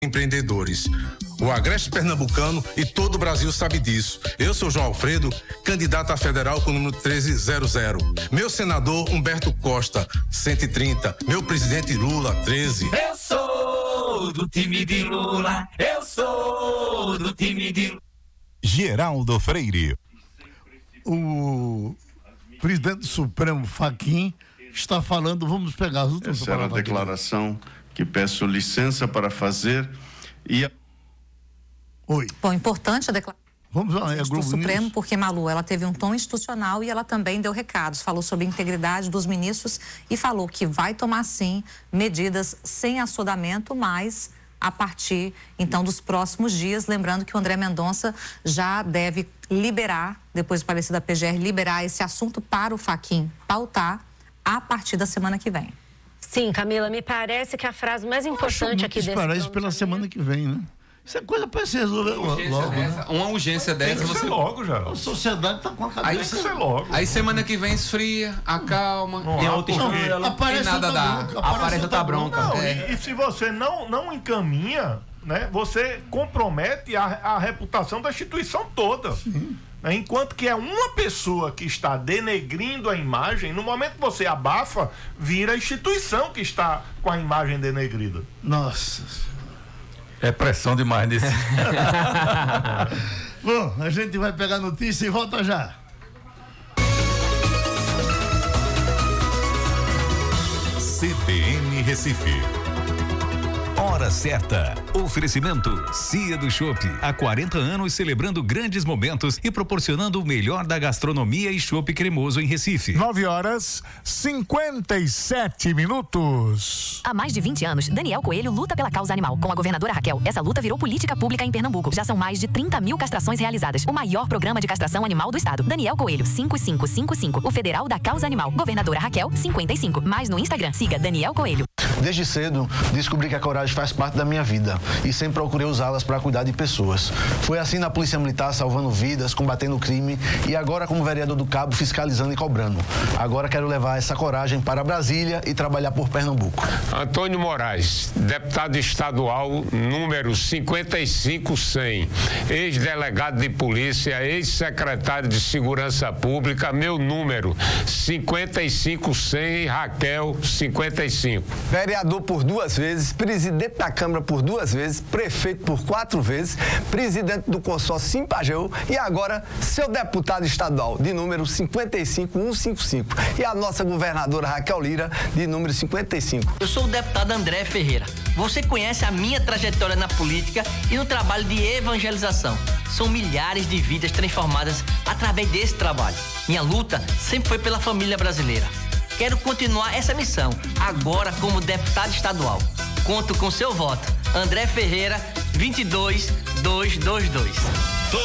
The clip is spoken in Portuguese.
empreendedores. O Agreste Pernambucano e todo o Brasil sabe disso. Eu sou João Alfredo, candidato a federal com o número 1300. Meu senador Humberto Costa, 130. Meu presidente Lula, 13. Eu sou do time de Lula. Eu sou do time de Lula. Geraldo Freire. O presidente do Supremo, Fachin, está falando, vamos pegar as últimas palavras. Essa era a declaração que peço licença para fazer e... Oi. Bom, importante a declaração do Supremo, News. porque, Malu, ela teve um tom institucional e ela também deu recados, falou sobre a integridade dos ministros e falou que vai tomar, sim, medidas sem assodamento, mas a partir, então, dos próximos dias, lembrando que o André Mendonça já deve liberar, depois do parecer da PGR, liberar esse assunto para o Fachin pautar a partir da semana que vem. Sim, Camila, me parece que a frase mais importante aqui desse... Esperar isso pela semana que vem, né? Isso é coisa para se resolver logo. Né? Uma urgência dessa, você logo já. A sociedade está com a cabeça. Aí logo. Aí semana que vem esfria, acalma. Tem outra estrela. Aparece nada dá. Aparece outra bronca. Não, e se você não encaminha, né? Você compromete a reputação da instituição toda. Sim. Enquanto que é uma pessoa que está denegrindo a imagem, no momento que você abafa, vira a instituição que está com a imagem denegrida. Nossa. É pressão demais nisso. Bom, a gente vai pegar a notícia e volta já. CBN Recife. Hora certa. Oferecimento Cia do Chopp. Há 40 anos celebrando grandes momentos e proporcionando o melhor da gastronomia e chopp cremoso em Recife. 9h57. Há mais de 20 anos, Daniel Coelho luta pela causa animal. Com a governadora Raquel, essa luta virou política pública em Pernambuco. Já são mais de 30 mil castrações realizadas. O maior programa de castração animal do estado. Daniel Coelho, 5555. O Federal da Causa Animal. Governadora Raquel, 55. Mais no Instagram, siga Daniel Coelho. Desde cedo, descobri que a coragem faz parte da minha vida e sempre procurei usá-las para cuidar de pessoas. Foi assim na Polícia Militar, salvando vidas, combatendo o crime e agora como vereador do Cabo, fiscalizando e cobrando. Agora quero levar essa coragem para Brasília e trabalhar por Pernambuco. Antônio Moraes, deputado estadual número 55100, ex-delegado de polícia, ex-secretário de Segurança Pública, meu número 55100, Raquel 55. Vereador por 2 vezes, presidente da Câmara por 2 vezes, prefeito por 4 vezes, presidente do consórcio Simpageu e agora seu deputado estadual de número 55155 e a nossa governadora Raquel Lira de número 55. Eu sou o deputado André Ferreira. Você conhece a minha trajetória na política e no trabalho de evangelização. São milhares de vidas transformadas através desse trabalho. Minha luta sempre foi pela família brasileira. Quero continuar essa missão, agora como deputado estadual. Conto com seu voto. André Ferreira, 22222.